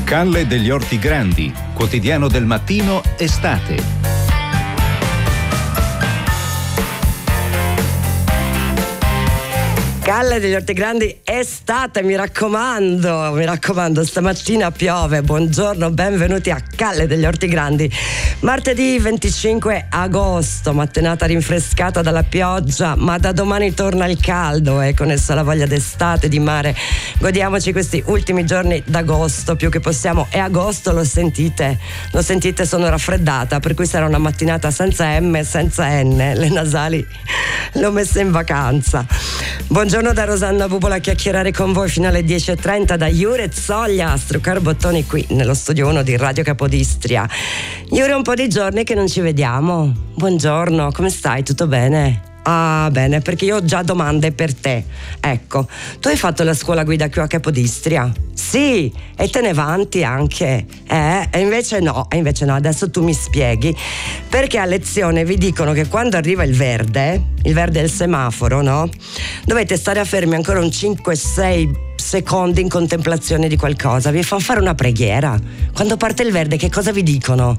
Calle degli Orti Grandi, quotidiano del mattino, estate. Calle degli Orti Grandi, estate, mi raccomando, stamattina piove. Buongiorno, benvenuti a Calle degli Orti Grandi. Martedì 25 agosto, mattinata rinfrescata dalla pioggia, ma da domani torna il caldo e con esso la voglia d'estate, di mare. Godiamoci questi ultimi giorni d'agosto più che possiamo. E agosto lo sentite, sono raffreddata, per cui sarà una mattinata senza M e senza N, le nasali le ho messe in vacanza. Buongiorno da Rosanna Bubola, a chiacchierare con voi fino alle 10.30 da Jure Zoglia a struccare bottoni qui nello studio 1 di Radio Capodistria. Jure, un po' di giorni che non ci vediamo. Buongiorno, come stai? Tutto bene? Ah, bene, perché io ho già domande per te. Ecco, tu hai fatto la scuola guida qui a Capodistria? Sì, e te ne vanti anche. E invece no, adesso tu mi spieghi. Perché a lezione vi dicono che quando arriva il verde del semaforo, no? Dovete stare fermi ancora un 5-6 secondi in contemplazione di qualcosa. Vi fanno fare una preghiera. Quando parte il verde, che cosa vi dicono?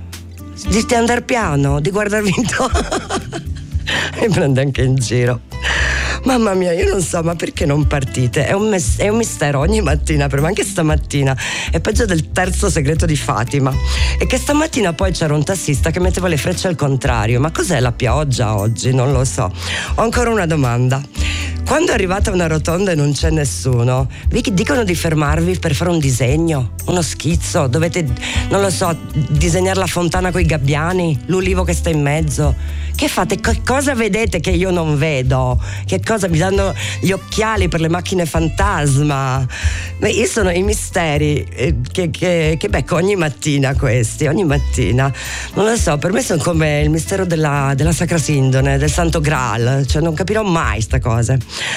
Di andare piano, di guardarvi intorno. Mi prende anche in giro. Mamma mia, io non so, ma perché non partite? È un mistero ogni mattina, per me anche stamattina. È peggio del terzo segreto di Fatima. E che stamattina poi c'era un tassista che metteva le frecce al contrario. Ma cos'è la pioggia oggi? Non lo so. Ho ancora una domanda. Quando arrivate a una rotonda e non c'è nessuno, vi dicono di fermarvi per fare un disegno, uno schizzo? Dovete, non lo so, disegnare la fontana coi gabbiani, l'ulivo che sta in mezzo. Che fate? Cosa vedete che io non vedo? Che cosa mi danno gli occhiali per le macchine fantasma? Io sono i misteri che becco ogni mattina, questi, ogni mattina. Non lo so, per me sono come il mistero della Sacra Sindone, del Santo Graal, cioè non capirò mai sta cosa.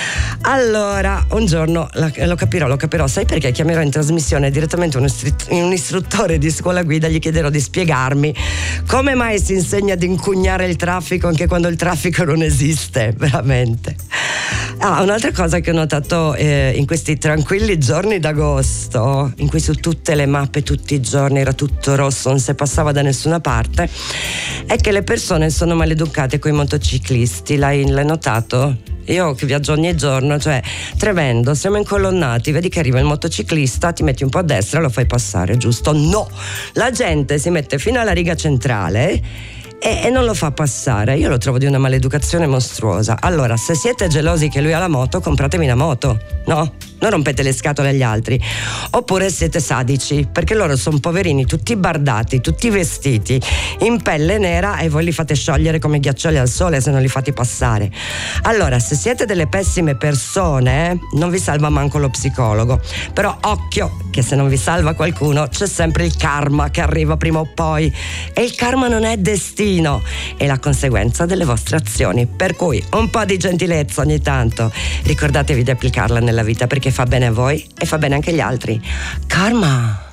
Allora, un giorno lo capirò. Sai perché? Chiamerò in trasmissione direttamente un istruttore di scuola guida, gli chiederò di spiegarmi come mai si insegna ad incugnare il traffico anche quando il traffico non esiste, veramente. Un'altra cosa che ho notato in questi tranquilli giorni d'agosto, in cui su tutte le mappe tutti i giorni era tutto rosso, non si passava da nessuna parte, è che le persone sono maleducate coi motociclisti. L'hai notato? Io che viaggio ogni giorno, cioè tremendo, siamo incolonnati, vedi che arriva il motociclista, ti metti un po' a destra e lo fai passare, giusto? No! La gente si mette fino alla riga centrale e non lo fa passare. Io lo trovo di una maleducazione mostruosa. Allora, se siete gelosi che lui ha la moto, compratevi una moto, no? Non rompete le scatole agli altri. Oppure siete sadici, perché loro sono poverini tutti bardati, tutti vestiti in pelle nera e voi li fate sciogliere come ghiaccioli al sole se non li fate passare. Allora, se siete delle pessime persone, non vi salva manco lo psicologo. Però occhio, che se non vi salva qualcuno c'è sempre il karma che arriva prima o poi, e il karma non è destino, è la conseguenza delle vostre azioni. Per cui un po' di gentilezza ogni tanto, ricordatevi di applicarla nella vita, perché fa bene a voi e fa bene anche agli altri. Karma.